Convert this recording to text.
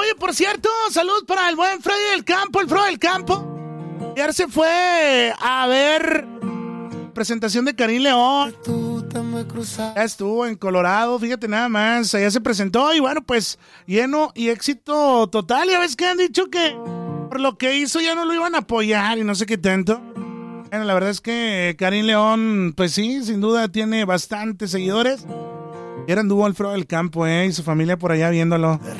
Oye, por cierto, salud para el buen Freddy del Campo, el Fro del Campo. Ayer se fue a ver presentación de Karim León. Ya estuvo en Colorado, fíjate nada más. Allá se presentó y bueno, pues lleno y éxito total. Ya ves que han dicho que por lo que hizo ya no lo iban a apoyar y no sé qué tanto. Bueno, la verdad es que Karim León, pues sí, sin duda tiene bastantes seguidores. Y ahora anduvo el Fro del Campo, y su familia por allá viéndolo.